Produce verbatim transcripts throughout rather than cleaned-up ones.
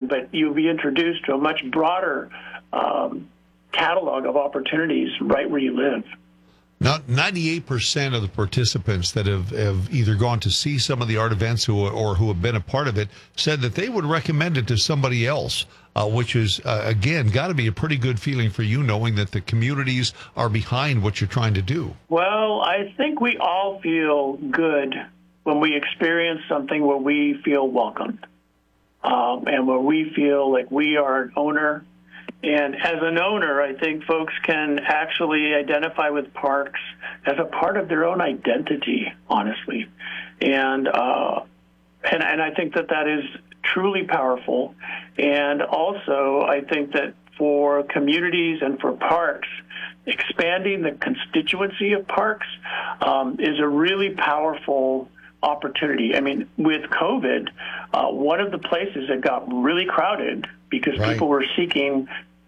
but you'll be introduced to a much broader um, catalog of opportunities right where you live. Now, ninety-eight percent of the participants that have, have either gone to see some of the art events who, or who have been a part of it said that they would recommend it to somebody else, uh, which is, uh, again, got to be a pretty good feeling for you, knowing that the communities are behind what you're trying to do. Well, I think we all feel good when we experience something where we feel welcomed um, and where we feel like we are an owner. And as an owner, I think folks can actually identify with parks as a part of their own identity, honestly. And uh, and, and I think that that is truly powerful. And also, I think that for communities and for parks, expanding the constituency of parks um, is a really powerful opportunity. I mean, with COVID, uh, one of the places that got really crowded because right. people were seeking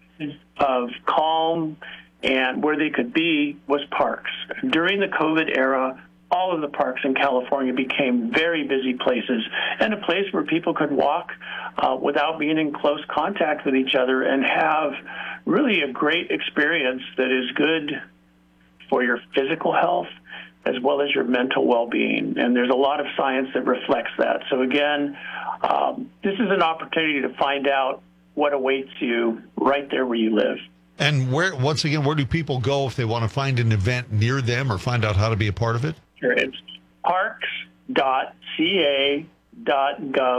of calm and where they could be was parks. During the COVID era, all of the parks in California became very busy places and a place where people could walk uh, without being in close contact with each other and have really a great experience that is good for your physical health as well as your mental well-being. And there's a lot of science that reflects that. So again, um, this is an opportunity to find out what awaits you right there where you live. And where, once again, where do people go if they want to find an event near them or find out how to be a part of it? Sure, it's parks dot c a dot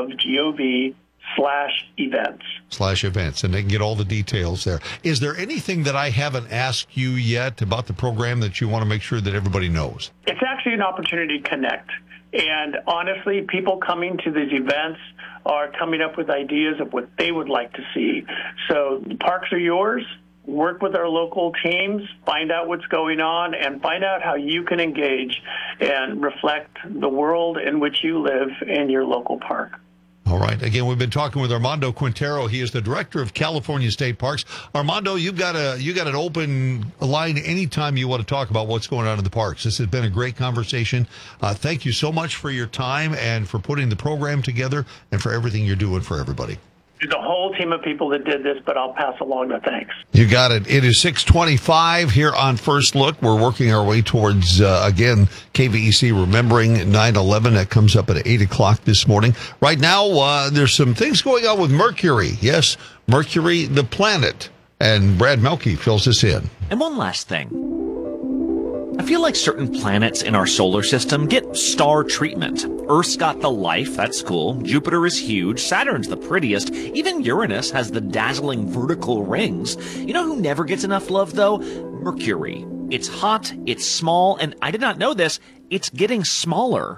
gov slash events. Slash events, and they can get all the details there. Is there anything that I haven't asked you yet about the program that you want to make sure that everybody knows? It's actually an opportunity to connect. And honestly, people coming to these events are coming up with ideas of what they would like to see. So the parks are yours. Work with our local teams, find out what's going on, and find out how you can engage and reflect the world in which you live in your local park. All right. Again, we've been talking with Armando Quintero. He is the director of California State Parks. Armando, you've got a you got an open line anytime you want to talk about what's going on in the parks. This has been a great conversation. Uh, thank you so much for your time and for putting the program together and for everything you're doing for everybody. There's a whole team of people that did this, but I'll pass along the thanks. You got it. It is six twenty-five here on First Look. We're working our way towards, uh, again, K V E C Remembering nine eleven. That comes up at eight o'clock this morning. Right now, uh, there's some things going on with Mercury. Yes, Mercury, the planet. And Brad Melke fills us in. And one last thing. I feel like certain planets in our solar system get star treatment. Earth's got the life, that's cool. Jupiter is huge. Saturn's the prettiest. Even Uranus has the dazzling vertical rings. You know who never gets enough love, though? Mercury. It's hot, it's small, and I did not know this, it's getting smaller.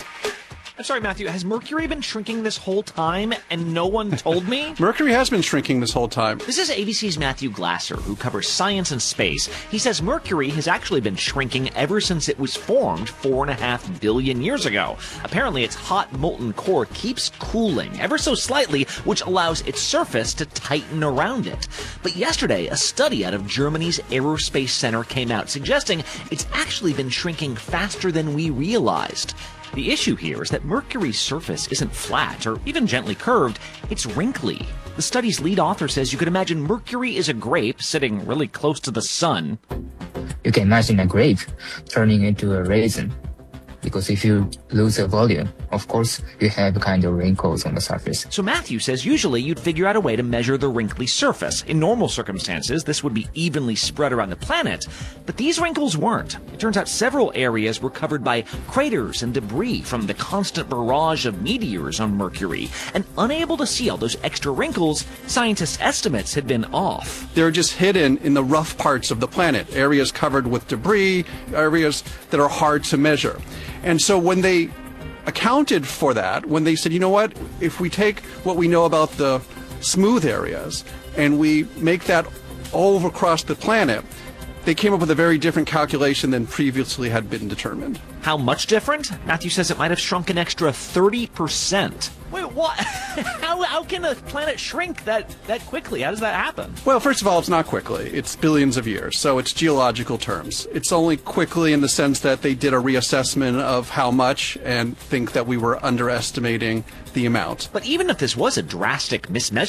I'm sorry, Matthew, has Mercury been shrinking this whole time and no one told me? Mercury has been shrinking this whole time. This is A B C's Matthew Glasser, who covers science and space. He says Mercury has actually been shrinking ever since it was formed four and a half billion years ago. Apparently, its hot molten core keeps cooling ever so slightly, which allows its surface to tighten around it. But yesterday, a study out of Germany's Aerospace Center came out, suggesting it's actually been shrinking faster than we realized. The issue here is that Mercury's surface isn't flat or even gently curved, it's wrinkly. The study's lead author says you could imagine Mercury is a grape sitting really close to the sun. You can imagine a grape turning into a raisin. Because if you lose the volume, of course, you have kind of wrinkles on the surface. So Matthew says usually you'd figure out a way to measure the wrinkly surface. In normal circumstances, this would be evenly spread around the planet, but these wrinkles weren't. It turns out several areas were covered by craters and debris from the constant barrage of meteors on Mercury. And unable to see all those extra wrinkles, scientists' estimates had been off. They're just hidden in the rough parts of the planet, areas covered with debris, areas that are hard to measure. And so when they accounted for that, when they said, you know what, if we take what we know about the smooth areas and we make that all across the planet, they came up with a very different calculation than previously had been determined. How much different? Matthew says it might have shrunk an extra thirty percent. Wait, what? how, how can a planet shrink that, that quickly? How does that happen? Well, first of all, it's not quickly. It's billions of years, so it's geological terms. It's only quickly in the sense that they did a reassessment of how much and think that we were underestimating the amount. But even if this was a drastic mismeasurement,